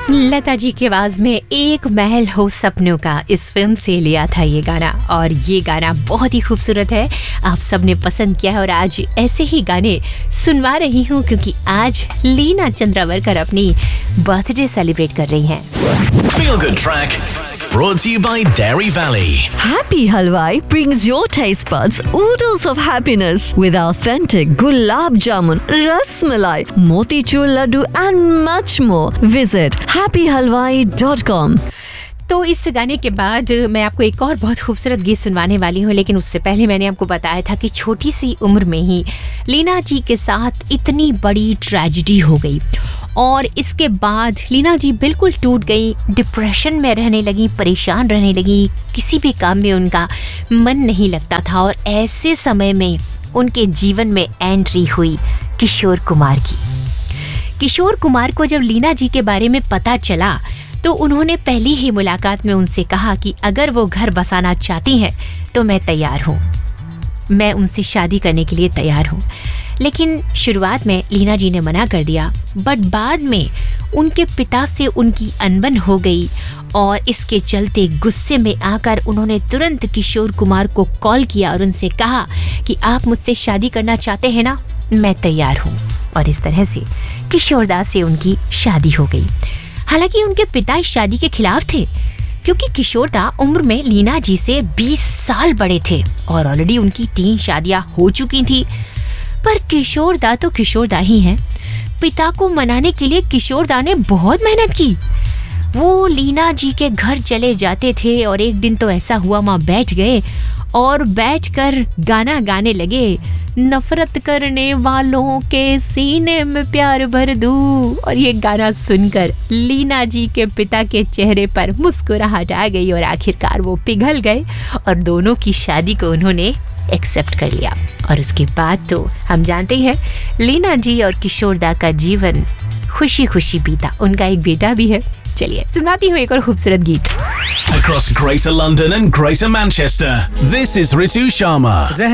लता जी की आवाज में एक महल हो सपनों का, इस फिल्म से लिया था ये गाना। और ये गाना बहुत ही खूबसूरत है, आप सबने पसंद किया है। और आज ऐसे ही गाने सुनवा रही हूँ क्योंकि आज लीना चंद्रावरकर अपनी बर्थडे सेलिब्रेट कर रही हैं। Feel Good Track brought to you by Dairy Valley. Happy Halwai brings your taste buds oodles of happiness with authentic gulab jamun, ras malai, motichur laddu and much more. Visit happyhalwai.com. तो इस गाने के बाद मैं आपको एक और बहुत खूबसूरत गीत सुनवाने वाली हूँ, लेकिन उससे पहले मैंने आपको बताया था कि छोटी सी उम्र में ही लीना जी के साथ इतनी बड़ी ट्रेजेडी हो गई और इसके बाद लीना जी बिल्कुल टूट गई, डिप्रेशन में रहने लगी, परेशान रहने लगी, किसी भी काम में उनका मन नहीं लगता था। और ऐसे समय में उनके जीवन में एंट्री हुई किशोर कुमार की। किशोर कुमार को जब लीना जी के बारे में पता चला तो उन्होंने पहली ही मुलाकात में उनसे कहा कि अगर वो घर बसाना चाहती हैं तो मैं तैयार हूँ, मैं उनसे शादी करने के लिए तैयार हूँ। लेकिन शुरुआत में लीना जी ने मना कर दिया, बट बाद में उनके पिता से उनकी अनबन हो गई और इसके चलते गुस्से में आकर उन्होंने तुरंत किशोर कुमार को कॉल किया और उनसे कहा कि आप मुझसे शादी करना चाहते हैं ना, मैं तैयार हूँ। और इस तरह से किशोरदा से उनकी शादी हो गई। हालांकि उनके पिता इस शादी के खिलाफ थे क्योंकि किशोरदा उम्र में लीना जी से 20 साल बड़े थे और ऑलरेडी उनकी 3 शादियां हो चुकी थी। पर किशोरदा तो किशोरदा ही हैं। पिता को मनाने के लिए किशोरदा ने बहुत मेहनत की। वो लीना जी के घर चले जाते थे और एक दिन तो ऐसा हुआ वहाँ बैठ गए और बैठकर गाना गाने लगे, नफरत करने वालों के सीने में प्यार भर दूं। और ये गाना सुनकर लीना जी के पिता के चेहरे पर मुस्कुराहट आ गई और आखिरकार वो पिघल गए और दोनों की शादी को उन्होंने एक्सेप्ट कर लिया। और उसके बाद तो हम जानते हैं लीना जी और किशोरदा का जीवन खुशी खुशी बीता। उनका एक बेटा भी है। चलिए सुनाती हूँ एक और खूबसूरत गीत। Across Greater London and Greater Manchester, this is Ritu Sharma.